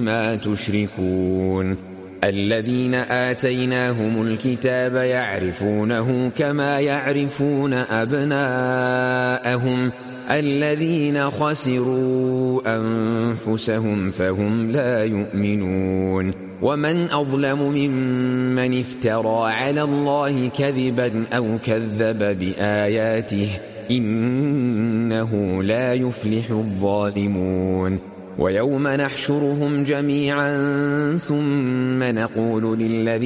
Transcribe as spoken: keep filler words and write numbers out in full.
بما تشركون الذين آتيناهم الكتاب يعرفونه كما يعرفون أبناءهم الذين خسروا أنفسهم فهم لا يؤمنون ومن أظلم ممن افترى على الله كذبا أو كذب بآياته إنه لا يفلح الظالمون ويوم نحشرهم جميعا ثم نقول للذين